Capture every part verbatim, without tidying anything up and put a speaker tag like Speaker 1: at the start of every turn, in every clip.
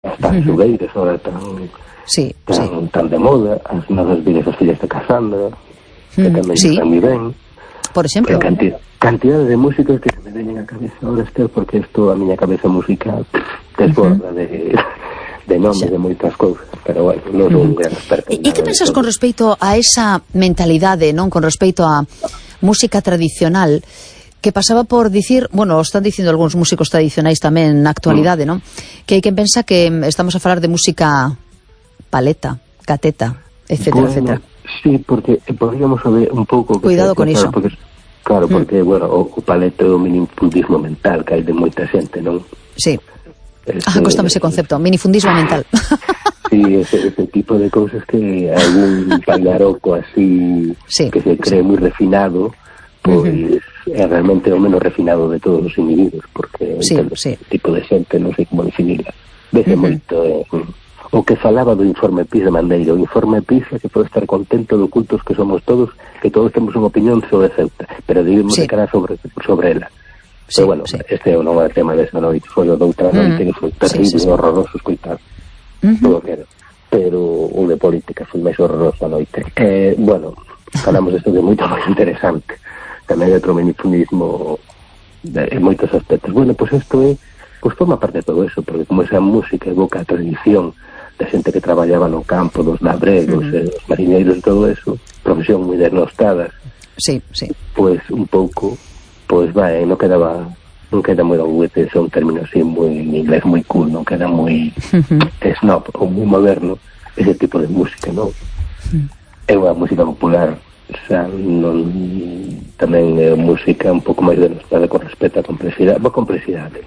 Speaker 1: as tan xugueiras, ahora tan,
Speaker 2: sí,
Speaker 1: tan,
Speaker 2: sí.
Speaker 1: tan de moda, as novas vidas as fillas de Cassandra, que
Speaker 2: Mm,
Speaker 1: tamén
Speaker 2: sí.
Speaker 1: están moi ben.
Speaker 2: Por exemplo.
Speaker 1: Que cantidad, cantidad de músicos que se me veñen a cabeza ahora, Esther, porque isto a miña cabeza musical desborda uh -huh. de, de nomes de moitas cousas, pero bueno, non son uh -huh. un gran experto.
Speaker 2: E que pensas con respecto a esa mentalidade, non, con respecto a música tradicional, que pasaba por dicir, bueno, están dicindo algúns músicos tradicionais tamén na actualidade, mm. non? Que hai quen pensa que estamos a falar de música paleta, cateta, etcétera,
Speaker 1: bueno,
Speaker 2: etcétera.
Speaker 1: Sí, porque podríamos saber un pouco...
Speaker 2: Cuidado con iso.
Speaker 1: Porque, claro, porque, mm. bueno, o, o paleta é o minifundismo mental que hai de moita xente, non?
Speaker 2: Sí.
Speaker 1: Ese,
Speaker 2: ah, costame ese concepto, minifundismo mental.
Speaker 1: Sí, ese, ese tipo de cousas que algún pallaroco así, sí, que se cree sí. moi refinado, pois... Uh -huh. é realmente o menos refinado de todos os individuos, porque
Speaker 2: sí, sí.
Speaker 1: o tipo de xente non sei como definirla. Vese uh -huh. moito eh, o que falaba do informe PIS de Mandeiro, o informe PIS é que pode estar contento do cultos que somos todos, que todos temos unha opinión sobre Ceuta, pero debemos sí. de cara sobre, sobre ela. Sí, pero bueno, sí. este non é o tema desa noite, foi o doutra noite, uh -huh. que foi terrible, sí, sí, sí. horroroso escoitar. Uh -huh. Todo que era. Pero o de política foi máis horroroso a noite. Eh, bueno, falamos desto de moito moi interesante. Tamén é outro minifundismo en moitos aspectos. Bueno, pois pues isto é, pois pues forma parte de todo eso, porque como esa música evoca a tradición da xente que traballaba no campo, dos labregos, uh -huh. eh, os mariñeiros e todo eso, profesión moi desnostadas.
Speaker 2: Sí, sí.
Speaker 1: Pois pues, un pouco, pois pues, vai, non quedaba, non queda moi aguete, é un término así moi en inglés moi cool, non queda moi uh -huh. snob ou moi moderno ese tipo de música, non? Uh -huh. É unha música popular. O sea, non, tamén é música un pouco máis denostada con respecto á complexidade, a complexidade.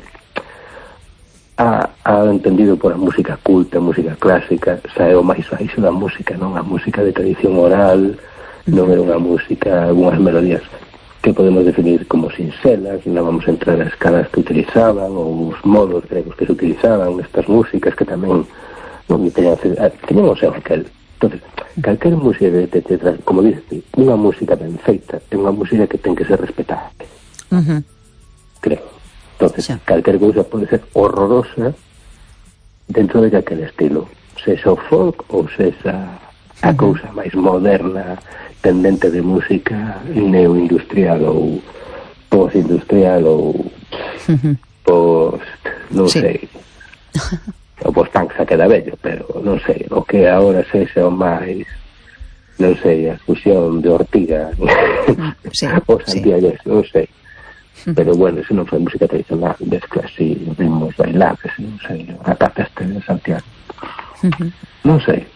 Speaker 1: A, a entendido por a música culta, a música clásica, xa é o máis baixo da música, non? A música de tradición oral, non é unha música, algunhas melodías que podemos definir como sinxelas, non vamos a entrar as escalas que utilizaban, ou os modos gregos que se utilizaban, estas músicas que tamén non teñan, teñan o seu aquel. Entonces, calquera música de teatro, como diste, unha música ben feita, é unha música que ten que ser respetada.
Speaker 2: Uh -huh.
Speaker 1: Creo. Entonces, sí. calquera cousa pode ser horrorosa dentro de aquele estilo. Sexa o folk ou sexa a uh -huh. cousa máis moderna, tendente de música neoindustrial ou postindustrial ou uh -huh. post, non sí. sei... o post-punk xa queda bello, pero non sei, o que agora sexa o máis, non sei, a fusión de Ortiga sí, o Santiago, sí. non sei, pero bueno, se non foi música tradicional, ves que así ritmos bailables, non sei, a cata este de Santiago, uh -huh. non sei,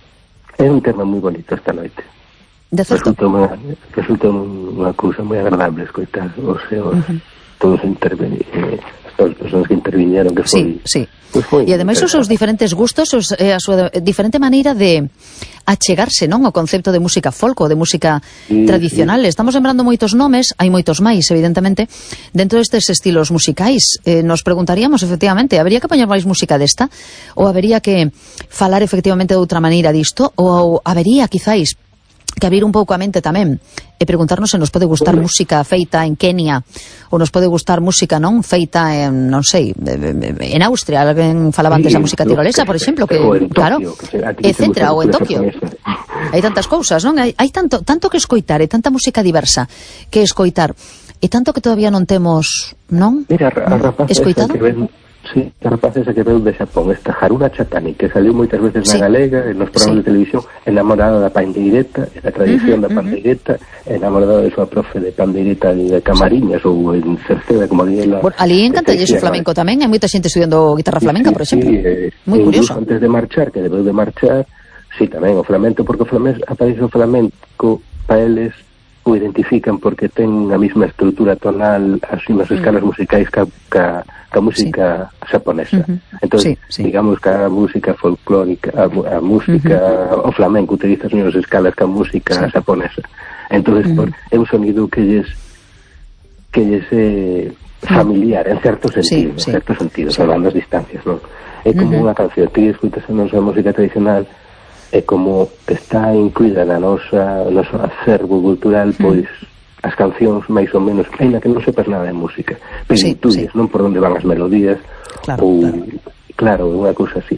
Speaker 1: é un tema moi bonito esta noite. Resulta unha, resulta unha cousa moi agradable escoitar os seus, uh -huh. todos intervenir, eh, as persoas que interviñeron, que foi...
Speaker 2: Sí, sí. Pues e ademais os seus diferentes gustos, os, eh, a súa diferente maneira de achegarse, non, ao concepto de música folk ou de música sí, tradicional. Sí. Estamos lembrando moitos nomes, hai moitos máis, evidentemente, dentro destes estilos musicais. Eh, nos preguntaríamos, efectivamente, habería que poñer máis música desta? Ou habería que falar, efectivamente, de outra maneira disto? Ou habería, quizáis, que abrir un pouco a mente tamén e preguntarnos se nos pode gustar música feita en Kenia ou nos pode gustar música non feita en, non sei, en Austria. Alguén falaba antes da música tirolesa, por exemplo, que, claro, etcétera, ou en Tokio. Hai tantas cousas, non? Hai, hai tanto, tanto que escoitar, e tanta música diversa que escoitar, e tanto que todavía non temos, non?
Speaker 1: Mira, a rapaz
Speaker 2: escoitado?
Speaker 1: Sí, a rapaz esa que veu de Xapón, esta Haruna Chatani, que saliu moitas veces sí. na galega, nos programas sí. de televisión, enamorada da pandeireta, da tradición uh -huh, da pandeireta, uh -huh. enamorada de súa profe de pandeireta de Camariñas, sí. ou en Cerceda, como ali ela... Bueno,
Speaker 2: ali encantalle o flamenco tamén, hai moita xente estudiando guitarra flamenca,
Speaker 1: sí,
Speaker 2: por exemplo.
Speaker 1: Sí, eh,
Speaker 2: moi curioso.
Speaker 1: Antes de marchar, que debeu de marchar, sí, tamén o flamenco, porque o flamenco, aparece o flamenco, para eles o identifican porque ten a mesma estrutura tonal, as mesmas escalas mm. musicais ca, ca, ca música sí. japonesa. Uh -huh. Entón, sí, sí. digamos que a música folclórica, a, a música, uh -huh. o flamenco utiliza as mesmas escalas que a música sí. japonesa. Entón, uh -huh. é un sonido que lles que lles é familiar, en certo sentido, sí, sí. en certo sentido, sí. salvando as distancias, non? É como uh -huh. unha canción, ti escutas a nosa música tradicional, é como está incluída na nosa noso acervo cultural, pois mm. as cancións máis ou menos, aínda que non sepas nada de música, pero sí, intuyes, sí. non, por onde van as melodías,
Speaker 2: claro,
Speaker 1: ou
Speaker 2: claro.
Speaker 1: claro, unha cousa así.